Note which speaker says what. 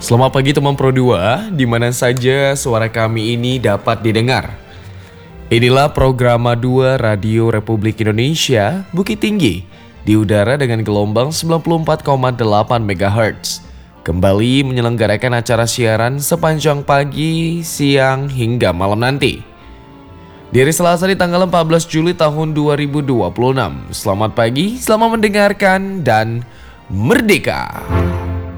Speaker 1: Selamat pagi teman Pro 2, di mana saja suara kami ini dapat didengar. Inilah program 2 Radio Republik Indonesia, Bukit Tinggi, di udara dengan gelombang 94,8 MHz. Kembali menyelenggarakan acara siaran sepanjang pagi, siang, hingga malam nanti. Di hari Selasa di tanggal 14 Juli tahun 2026. Selamat pagi, selamat mendengarkan, dan merdeka!